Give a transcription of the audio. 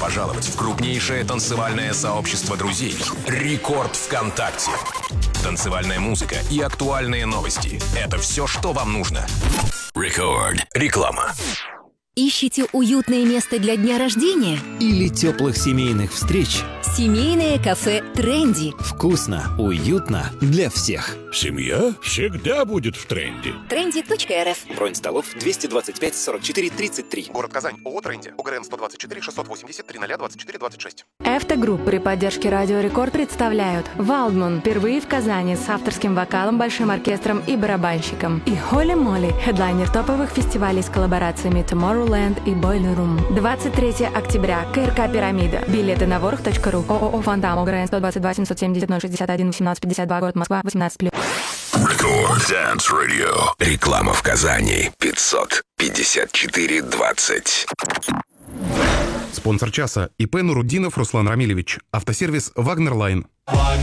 пожаловать в крупнейшее танцевальное сообщество друзей «Рекорд ВКонтакте». Танцевальная музыка и актуальные новости – это все, что вам нужно. Рекорд. Реклама. Ищете уютное место для дня рождения? Или теплых семейных встреч? Семейное кафе «Тренди». Вкусно, уютно для всех. Семья всегда будет в тренде. Trendy.rf. Бронь столов 225 44 33. Город Казань. ООО «Тренди». УГРН 124 680 3024 26. Автогрупп при поддержке Радио Рекорд представляют Валдман впервые в Казани с авторским вокалом, большим оркестром и барабанщиком. И Холли Молли, хедлайнер топовых фестивалей с коллаборациями Tomorrowland и Boiler Room. 23 октября. КРК «Пирамида». Билеты на ворох.ру. ООО «Фантам». УГРН 122 770 061 1852. Город Москва. 18+. Рекорд Dance Radio. Реклама в Казани. 554-20. Спонсор часа ИП Нуруддинов Руслан Рамилевич. Автосервис «Вагнер Лайн».